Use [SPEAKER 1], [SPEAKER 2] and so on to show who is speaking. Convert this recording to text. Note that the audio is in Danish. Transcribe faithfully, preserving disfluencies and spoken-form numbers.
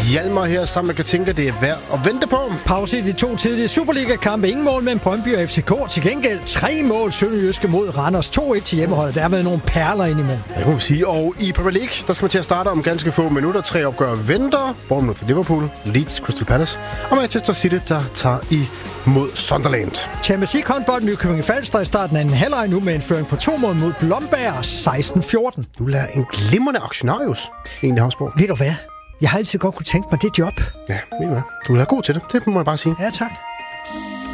[SPEAKER 1] Hjalmar her sammen med Katinka. Det er værd at vente på.
[SPEAKER 2] Pause i de to tidlige Superliga-kampe. Ingen mål mellem Brøndby og F C K. Til gengæld tre mål Sønderjyske mod Randers. to et til hjemmeholdet. Der har været nogle perler indimellem.
[SPEAKER 1] Det kan man sige. Og i Premier League, der skal man til at starte om ganske få minutter. Tre opgør venter. Bournemouth Liverpool, Leeds Crystal Palace og Manchester City, der tager imod Sunderland.
[SPEAKER 2] Champions League håndbold Nykøbing Falster i starten af en halvleg nu med en føring på to mål mod Blomberg seksten fjorten.
[SPEAKER 1] Du lader en glimrende aktionarius egentlig Havsborg.
[SPEAKER 2] Ved du hvad? Jeg har altid godt kunne tænke mig det job.
[SPEAKER 1] Ja, ved du hvad? Du er god til det. Det må jeg bare sige.
[SPEAKER 2] Ja, tak.